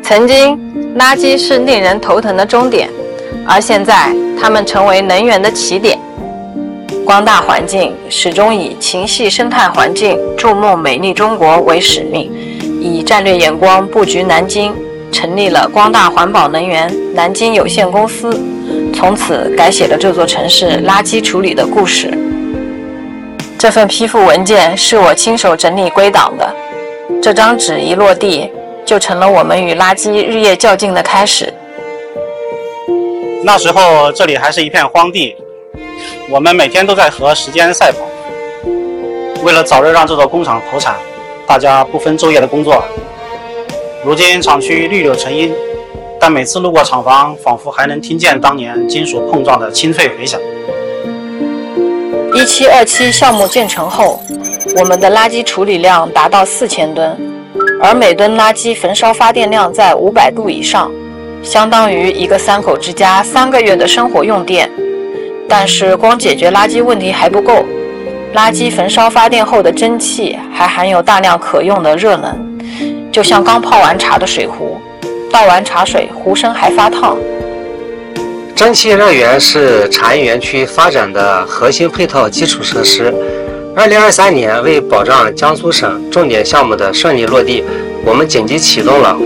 曾经，垃圾是令人头疼的终点，而现在，它们成为能源的起点。光大环境始终以勤系生态环境、筑梦美丽中国为使命，以战略眼光布局南京，成立了光大环保能源南京有限公司，从此改写了这座城市垃圾处理的故事。这份批复文件是我亲手整理归档的，这张纸一落地，就成了我们与垃圾日夜较劲的开始。 那时候这里还是一片荒地，我们每天都在和时间赛跑。为了早日让这座工厂投产，大家不分昼夜的工作。如今厂区绿柳成荫，但每次路过厂房，仿佛还能听见当年金属碰撞的清脆回响。 1727项目建成后，我们的垃圾处理量达到4000吨，而每吨垃圾焚烧发电量在500度以上，相当于一个3口之家3个月的生活用电。但是光解决垃圾问题还不够，垃圾焚烧发电后的蒸汽还含有大量可用的热能，就像刚泡完茶的水壶，倒完茶水壶身还发烫。 蒸汽热源是茶叶园区发展的核心配套基础设施。2023年，为保障江苏省重点项目的顺利落地，我们紧急启动了